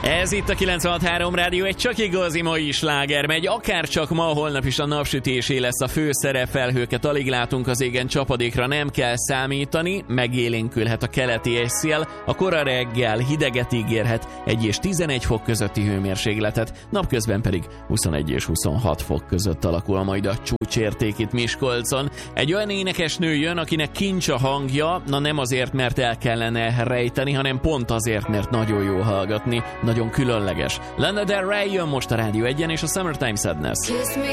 Ez itt a 96.3 Rádió, egy csak igazi mai sláger megy, akár csak ma, holnap is a napsütésé lesz a főszerep, felhőket alig látunk az égen, csapadékra nem kell számítani, megélénkülhet a keleti egyszél, a kora reggel hideget ígérhet, 1 és 11 fok közötti hőmérsékletet, napközben pedig 21 és 26 fok között alakul majd a csúcsérték itt Miskolcon. Egy olyan énekesnő jön, akinek kincs a hangja, na nem azért, mert el kellene rejteni, hanem pont azért, mert nagyon jó hallgatni, nagyon különleges. Lana Del Rey jön most a Rádió 1-en, és a Summertime Sadness.